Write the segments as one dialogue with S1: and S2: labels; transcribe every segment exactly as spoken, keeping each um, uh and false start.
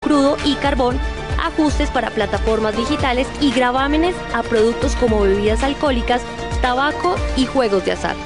S1: crudo y carbón, ajustes para plataformas digitales y gravámenes a productos como bebidas alcohólicas, tabaco y juegos de azar.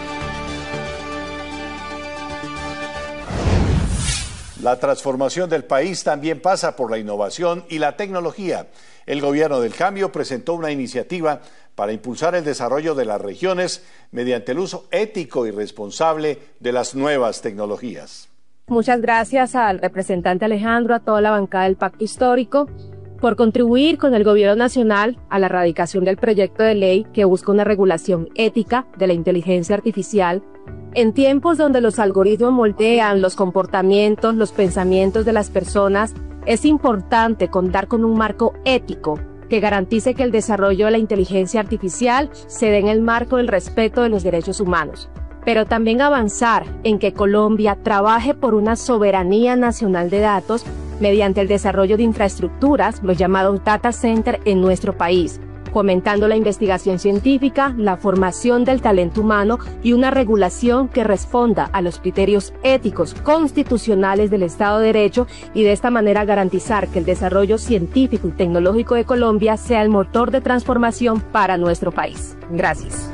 S2: La transformación del país también pasa por la innovación y la tecnología. El Gobierno del Cambio presentó una iniciativa para impulsar el desarrollo de las regiones mediante el uso ético y responsable de las nuevas tecnologías.
S3: Muchas gracias al representante Alejandro, a toda la bancada del Pacto Histórico, por contribuir con el Gobierno Nacional a la erradicación del proyecto de ley que busca una regulación ética de la inteligencia artificial en tiempos donde los algoritmos moldean los comportamientos, los pensamientos de las personas. Es importante contar con un marco ético que garantice que el desarrollo de la inteligencia artificial se dé en el marco del respeto de los derechos humanos, pero también avanzar en que Colombia trabaje por una soberanía nacional de datos mediante el desarrollo de infraestructuras, los llamados data centers, en nuestro país, fomentando la investigación científica, la formación del talento humano y una regulación que responda a los criterios éticos constitucionales del Estado de Derecho, y de esta manera garantizar que el desarrollo científico y tecnológico de Colombia sea el motor de transformación para nuestro país. Gracias.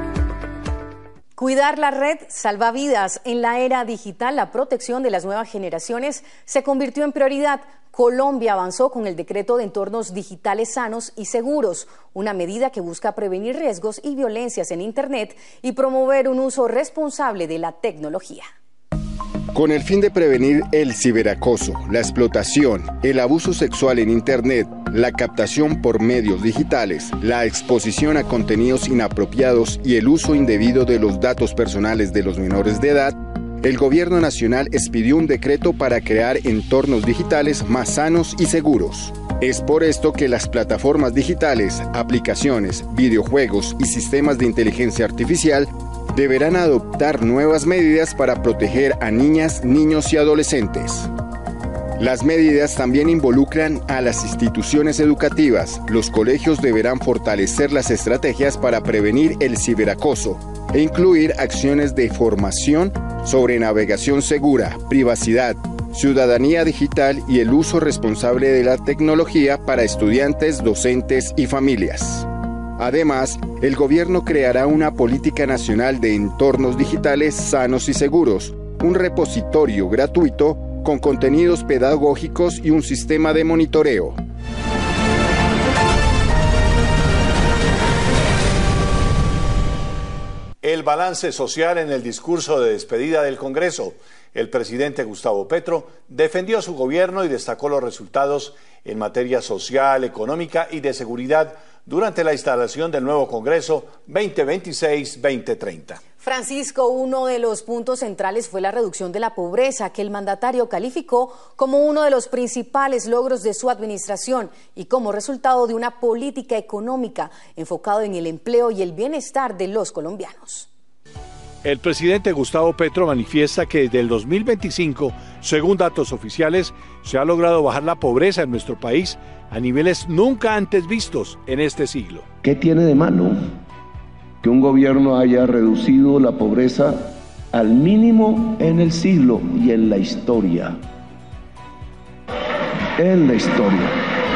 S4: Cuidar la red salva vidas. En la era digital, la protección de las nuevas generaciones se convirtió en prioridad. Colombia avanzó con el decreto de entornos digitales sanos y seguros, una medida que busca prevenir riesgos y violencias en Internet y promover un uso responsable de la tecnología.
S5: Con el fin de prevenir el ciberacoso, la explotación, el abuso sexual en Internet, la captación por medios digitales, la exposición a contenidos inapropiados y el uso indebido de los datos personales de los menores de edad, el Gobierno Nacional expidió un decreto para crear entornos digitales más sanos y seguros. Es por esto que las plataformas digitales, aplicaciones, videojuegos y sistemas de inteligencia artificial deberán adoptar nuevas medidas para proteger a niñas, niños y adolescentes. Las medidas también involucran a las instituciones educativas. Los colegios deberán fortalecer las estrategias para prevenir el ciberacoso e incluir acciones de formación sobre navegación segura, privacidad, ciudadanía digital y el uso responsable de la tecnología para estudiantes, docentes y familias. Además, el gobierno creará una política nacional de entornos digitales sanos y seguros, un repositorio gratuito con contenidos pedagógicos y un sistema de monitoreo.
S2: El balance social en el discurso de despedida del Congreso. El presidente Gustavo Petro defendió a su gobierno y destacó los resultados en materia social, económica y de seguridad durante la instalación del nuevo Congreso veinte veintiséis veinte treinta.
S4: Francisco, uno de los puntos centrales fue la reducción de la pobreza, que el mandatario calificó como uno de los principales logros de su administración y como resultado de una política económica enfocada en el empleo y el bienestar de los colombianos.
S2: El presidente Gustavo Petro manifiesta que desde el dos mil veinticinco, según datos oficiales, se ha logrado bajar la pobreza en nuestro país a niveles nunca antes vistos en este siglo.
S6: ¿Qué tiene de malo que un gobierno haya reducido la pobreza al mínimo en el siglo y en la historia? En la historia.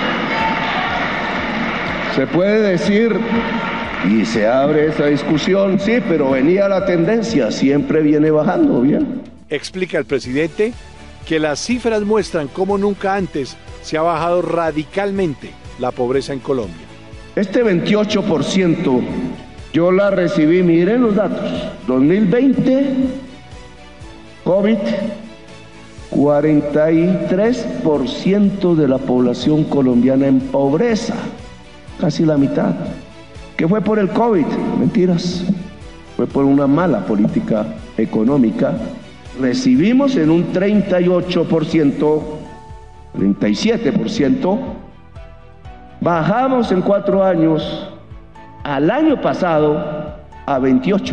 S6: Se puede decir, y se abre esa discusión, sí, pero venía la tendencia, siempre viene bajando, ¿bien?
S2: Explica el presidente que las cifras muestran cómo nunca antes se ha bajado radicalmente la pobreza en Colombia.
S6: Este veintiocho por ciento yo la recibí, miren los datos, dos mil veinte, COVID, cuarenta y tres por ciento de la población colombiana en pobreza, casi la mitad. ¿Qué fue por el COVID? Mentiras, fue por una mala política económica. Recibimos en un treinta y ocho por ciento, treinta y siete por ciento, bajamos en cuatro años al año pasado a veintiocho.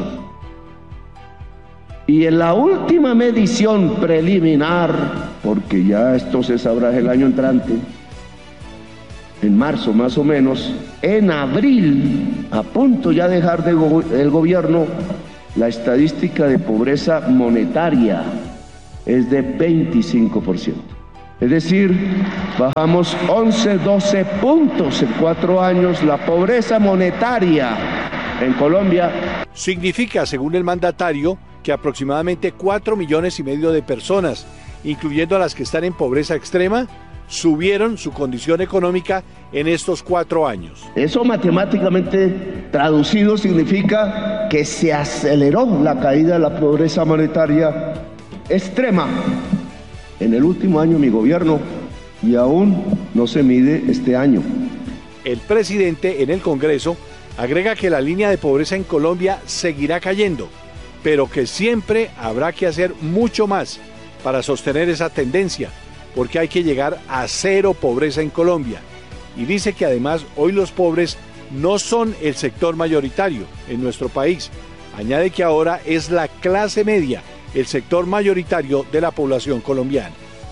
S6: Y en la última medición preliminar, porque ya esto se sabrá el año entrante, en marzo más o menos, en abril, a punto ya de dejar de go- el gobierno, la estadística de pobreza monetaria es de veinticinco por ciento. Es decir, bajamos once, doce puntos en cuatro años la pobreza monetaria en Colombia.
S2: Significa, según el mandatario, que aproximadamente cuatro millones y medio de personas, incluyendo a las que están en pobreza extrema, subieron su condición económica en estos cuatro años.
S6: Eso matemáticamente traducido significa que se aceleró la caída de la pobreza monetaria extrema en el último año de mi gobierno y aún no se mide este año.
S2: El presidente en el Congreso agrega que la línea de pobreza en Colombia seguirá cayendo, pero que siempre habrá que hacer mucho más para sostener esa tendencia, porque hay que llegar a cero pobreza en Colombia. Y dice que además hoy los pobres no son el sector mayoritario en nuestro país. Añade que ahora es la clase media el sector mayoritario de la población colombiana.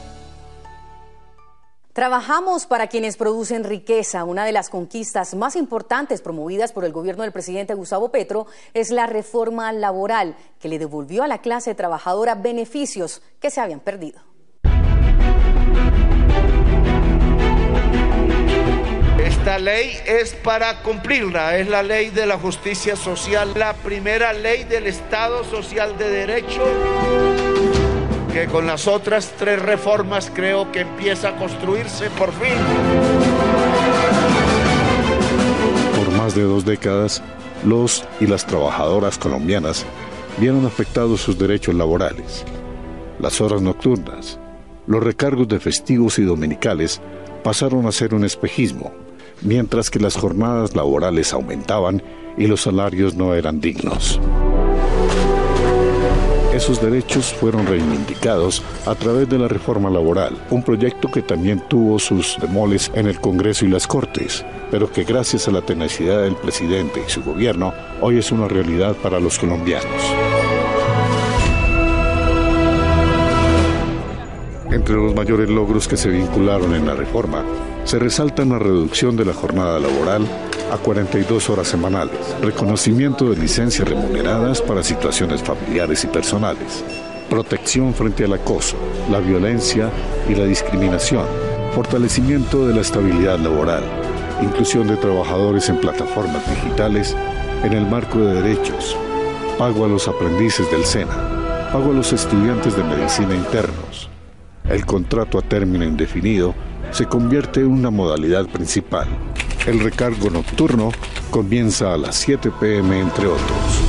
S4: Trabajamos para quienes producen riqueza. Una de las conquistas más importantes promovidas por el gobierno del presidente Gustavo Petro es la reforma laboral, que le devolvió a la clase trabajadora beneficios que se habían perdido.
S7: Esta ley es para cumplirla, es la ley de la justicia social, la primera ley del Estado social de derecho, que con las otras tres reformas creo que empieza a construirse por fin.
S8: Por más de dos décadas, los y las trabajadoras colombianas vieron afectados sus derechos laborales. Las horas nocturnas, los recargos de festivos y dominicales pasaron a ser un espejismo, mientras que las jornadas laborales aumentaban y los salarios no eran dignos. Esos derechos fueron reivindicados a través de la reforma laboral, un proyecto que también tuvo sus demoles en el Congreso y las Cortes, pero que gracias a la tenacidad del presidente y su gobierno, hoy es una realidad para los colombianos. Entre los mayores logros que se vincularon en la reforma, se resaltan la reducción de la jornada laboral a cuarenta y dos horas semanales, reconocimiento de licencias remuneradas para situaciones familiares y personales, protección frente al acoso, la violencia y la discriminación, fortalecimiento de la estabilidad laboral, inclusión de trabajadores en plataformas digitales en el marco de derechos, pago a los aprendices del SENA, pago a los estudiantes de medicina internos. El contrato a término indefinido se convierte en una modalidad principal. El recargo nocturno comienza a las siete pe eme, entre otros.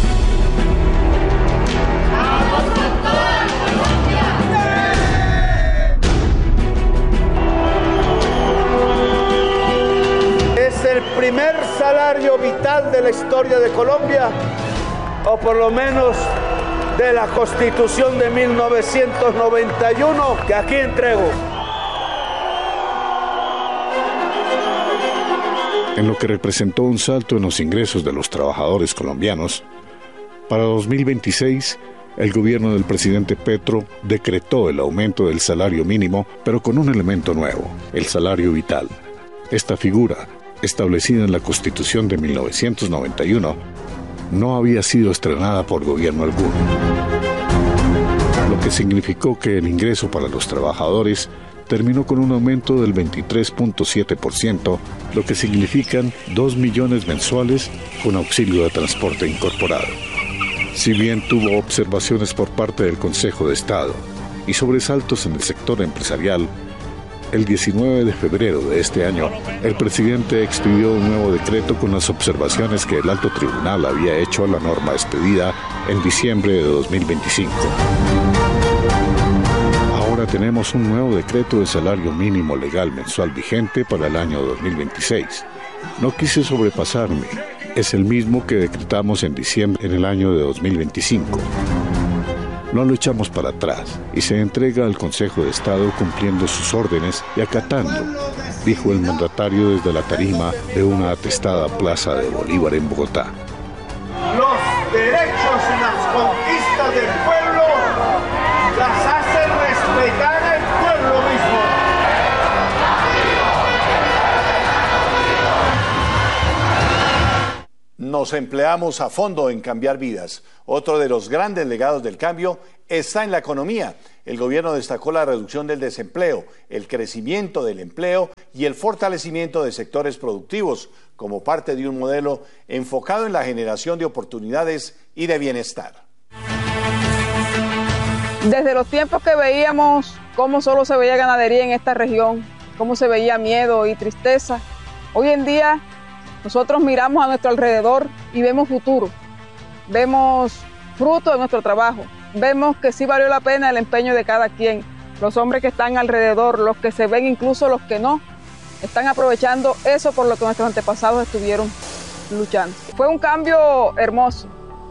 S7: Es el primer salario vital de la historia de Colombia, o por lo menos de la Constitución de mil novecientos noventa y uno, que aquí entrego.
S8: En lo que representó un salto en los ingresos de los trabajadores colombianos, para dos mil veintiséis, el gobierno del presidente Petro decretó el aumento del salario mínimo, pero con un elemento nuevo, el salario vital. Esta figura, establecida en la Constitución de mil novecientos noventa y uno, no había sido estrenada por gobierno alguno, lo que significó que el ingreso para los trabajadores terminó con un aumento del veintitrés punto siete por ciento, lo que significan dos millones mensuales con auxilio de transporte incorporado. Si bien tuvo observaciones por parte del Consejo de Estado y sobresaltos en el sector empresarial, el diecinueve de febrero de este año, el presidente expidió un nuevo decreto con las observaciones que el Alto Tribunal había hecho a la norma expedida en diciembre de dos mil veinticinco. Ahora tenemos un nuevo decreto de salario mínimo legal mensual vigente para el año dos mil veintiséis. No quise sobrepasarme, es el mismo que decretamos en diciembre en el año de dos mil veinticinco. No lo echamos para atrás y se entrega al Consejo de Estado cumpliendo sus órdenes y acatando, dijo el mandatario desde la tarima de una atestada plaza de Bolívar en Bogotá.
S7: Los derechos y las conquistas del pueblo las hace respetar el pueblo mismo.
S2: Nos nos empleamos a fondo en cambiar vidas. Otro de los grandes legados del cambio está en la economía. El gobierno destacó la reducción del desempleo, el crecimiento del empleo y el fortalecimiento de sectores productivos como parte de un modelo enfocado en la generación de oportunidades y de bienestar.
S9: Desde los tiempos que veíamos cómo solo se veía ganadería en esta región, cómo se veía miedo y tristeza, hoy en día nosotros miramos a nuestro alrededor y vemos futuro, vemos fruto de nuestro trabajo, vemos que sí valió la pena el empeño de cada quien, los hombres que están alrededor, los que se ven, incluso los que no, están aprovechando eso por lo que nuestros antepasados estuvieron luchando. Fue un cambio hermoso,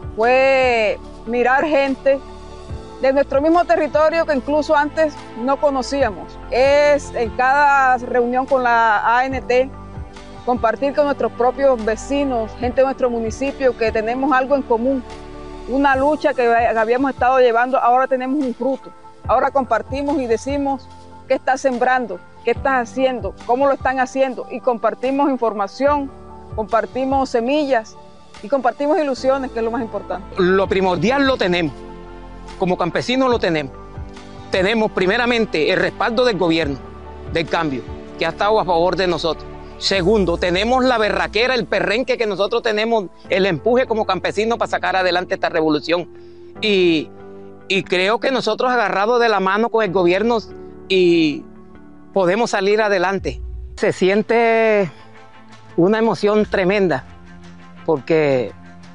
S9: fue mirar gente de nuestro mismo territorio que incluso antes no conocíamos. Es en cada reunión con la A N T, compartir con nuestros propios vecinos, gente de nuestro municipio, que tenemos algo en común, una lucha que habíamos estado llevando, ahora tenemos un fruto. Ahora compartimos y decimos qué estás sembrando, qué estás haciendo, cómo lo están haciendo, y compartimos información, compartimos semillas y compartimos ilusiones, que es lo más importante.
S10: Lo primordial lo tenemos, como campesinos lo tenemos. Tenemos primeramente el respaldo del gobierno, del cambio, que ha estado a favor de nosotros. Segundo, tenemos la berraquera, el perrenque que nosotros tenemos, el empuje como campesinos para sacar adelante esta revolución. Y, y creo que nosotros agarrados de la mano con el gobierno y podemos salir adelante. Se siente una emoción tremenda porque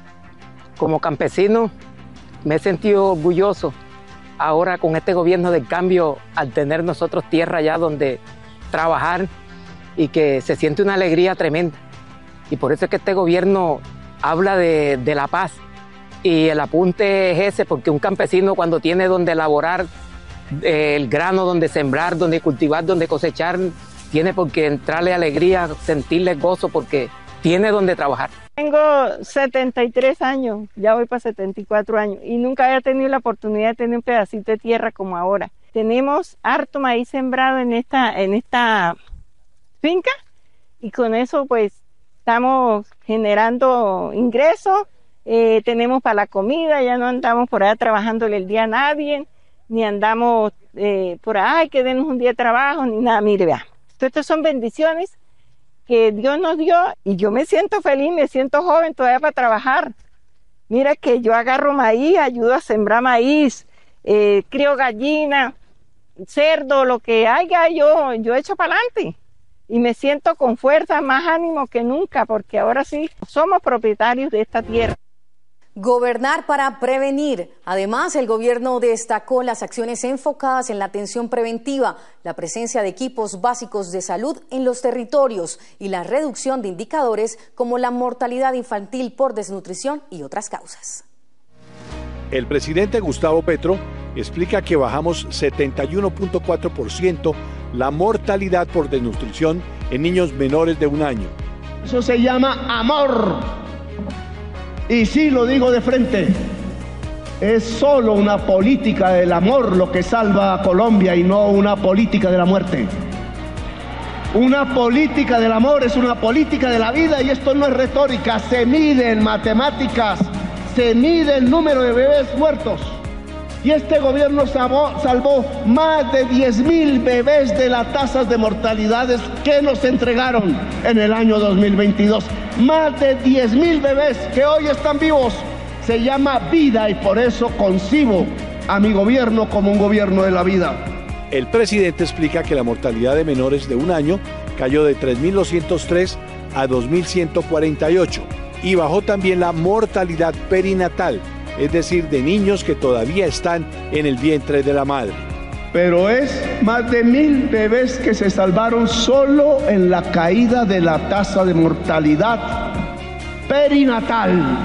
S10: como campesino me he sentido orgulloso ahora con este gobierno del cambio al tener nosotros tierra allá donde trabajar, y que se siente una alegría tremenda. Y por eso es que este gobierno habla de, de la paz. Y el apunte es ese, porque un campesino cuando tiene donde elaborar eh, el grano, donde sembrar, donde cultivar, donde cosechar, tiene por qué entrarle alegría, sentirle gozo, porque tiene donde trabajar.
S11: Tengo setenta y tres años, ya voy para setenta y cuatro años, y nunca había tenido la oportunidad de tener un pedacito de tierra como ahora. Tenemos harto maíz sembrado en esta, en esta finca, y con eso pues estamos generando ingresos, eh, tenemos para la comida, ya no andamos por allá trabajándole el día a nadie, ni andamos eh, por ahí que denos un día de trabajo, ni nada. Mire, vea, estas son bendiciones que Dios nos dio, y yo me siento feliz, me siento joven todavía para trabajar. Mira que yo agarro maíz, ayudo a sembrar maíz, eh, crío gallina, cerdo, lo que haya, yo, yo echo para adelante. Y me siento con fuerza, más ánimo que nunca, porque ahora sí somos propietarios de esta tierra.
S4: Gobernar para prevenir. Además, el gobierno destacó las acciones enfocadas en la atención preventiva, la presencia de equipos básicos de salud en los territorios y la reducción de indicadores como la mortalidad infantil por desnutrición y otras causas.
S2: El presidente Gustavo Petro explica que bajamos setenta y uno punto cuatro por ciento la mortalidad por desnutrición en niños menores de un año.
S6: Eso se llama amor. Y sí, lo digo de frente, es solo una política del amor lo que salva a Colombia y no una política de la muerte. Una política del amor es una política de la vida, y esto no es retórica, se mide en matemáticas, se mide el número de bebés muertos. Y este gobierno salvó, salvó más de diez mil bebés de las tasas de mortalidades que nos entregaron en el año dos mil veintidós. Más de diez mil bebés que hoy están vivos. Se llama vida, y por eso concibo a mi gobierno como un gobierno de la vida.
S2: El presidente explica que la mortalidad de menores de un año cayó de tres mil doscientos tres a dos mil ciento cuarenta y ocho, y bajó también la mortalidad perinatal, es decir, de niños que todavía están en el vientre de la madre.
S6: Pero es más de mil bebés que se salvaron solo en la caída de la tasa de mortalidad perinatal.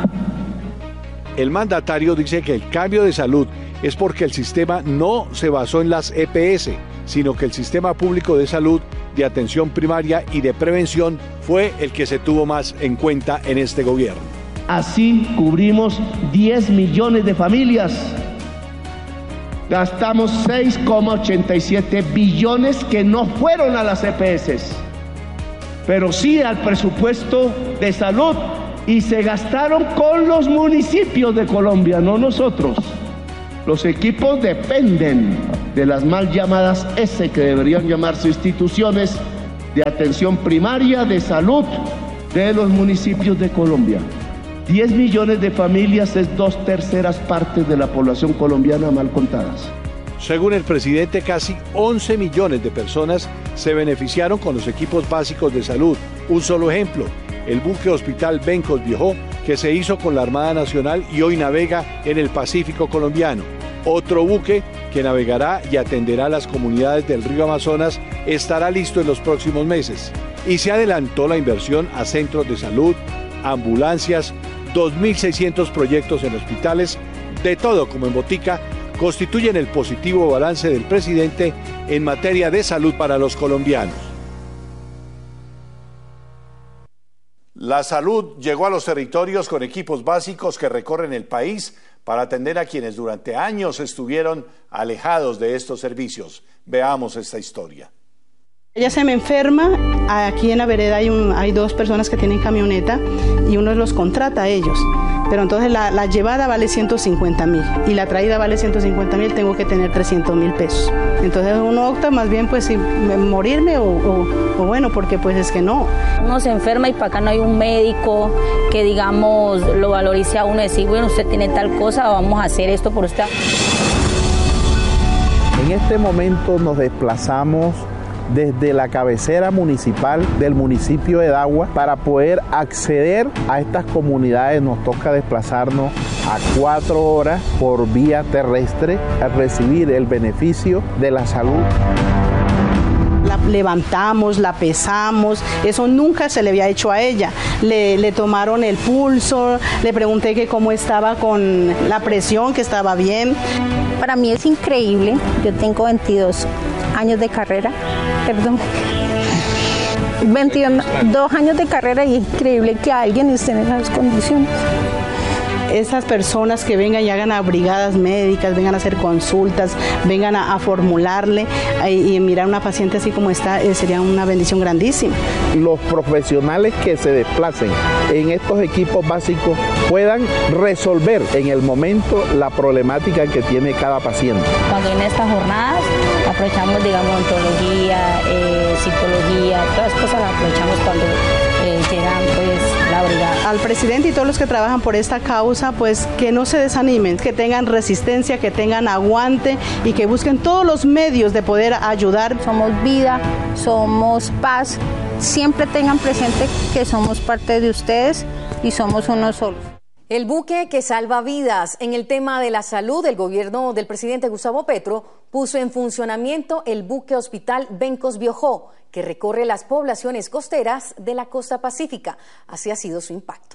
S2: El mandatario dice que el cambio de salud es porque el sistema no se basó en las E P S, sino que el sistema público de salud, de atención primaria y de prevención fue el que se tuvo más en cuenta en este gobierno.
S6: Así cubrimos diez millones de familias. Gastamos seis coma ochenta y siete billones que no fueron a las E P S, pero sí al presupuesto de salud, y se gastaron con los municipios de Colombia, no nosotros. Los equipos dependen de las mal llamadas S, que deberían llamarse instituciones de atención primaria de salud de los municipios de Colombia. diez millones de familias es dos terceras partes de la población colombiana mal contadas.
S2: Según el presidente, casi once millones de personas se beneficiaron con los equipos básicos de salud. Un solo ejemplo, el buque hospital Bencos Viajó, que se hizo con la Armada Nacional y hoy navega en el Pacífico colombiano. Otro buque que navegará y atenderá a las comunidades del río Amazonas estará listo en los próximos meses. Y se adelantó la inversión a centros de salud, ambulancias, dos mil seiscientos proyectos en hospitales, de todo como en botica, constituyen el positivo balance del presidente en materia de salud para los colombianos. La salud llegó a los territorios con equipos básicos que recorren el país para atender a quienes durante años estuvieron alejados de estos servicios. Veamos esta historia.
S12: Ella se me enferma, aquí en la vereda hay, un, hay dos personas que tienen camioneta y uno los contrata a ellos, pero entonces la, la llevada vale ciento cincuenta mil y la traída vale ciento cincuenta mil, tengo que tener trescientos mil pesos. Entonces uno opta más bien pues si morirme o, o, o bueno, porque pues es que no.
S13: Uno se enferma y para acá no hay un médico que digamos lo valorice a uno y decir, bueno, usted tiene tal cosa, vamos a hacer esto por usted.
S14: En este momento nos desplazamos desde la cabecera municipal del municipio de Dagua para poder acceder a estas comunidades. Nos toca desplazarnos a cuatro horas por vía terrestre a recibir el beneficio de la salud.
S12: La levantamos, la pesamos, eso nunca se le había hecho a ella. Le, le tomaron el pulso, le pregunté que cómo estaba con la presión, que estaba bien.
S15: Para mí es increíble, yo tengo veintidós años de carrera, perdón, veintidós años de carrera y es increíble que alguien esté en esas condiciones.
S12: Esas personas que vengan y hagan a brigadas médicas, vengan a hacer consultas, vengan a, a formularle y, y mirar a una paciente así como está, eh, sería una bendición grandísima.
S14: Los profesionales que se desplacen en estos equipos básicos puedan resolver en el momento la problemática que tiene cada paciente.
S13: Cuando en estas jornadas aprovechamos, digamos, ontología, eh, psicología, todas las cosas las aprovechamos cuando eh, llegan pues la brigada.
S12: Al presidente y todos los que trabajan por esta causa, pues que no se desanimen, que tengan resistencia, que tengan aguante y que busquen todos los medios de poder ayudar.
S15: Somos vida, somos paz, siempre tengan presente que somos parte de ustedes y somos uno solo.
S4: El buque que salva vidas. En el tema de la salud, el gobierno del presidente Gustavo Petro puso en funcionamiento el buque hospital Bencos Viajó, que recorre las poblaciones costeras de la costa pacífica. Así ha sido su impacto.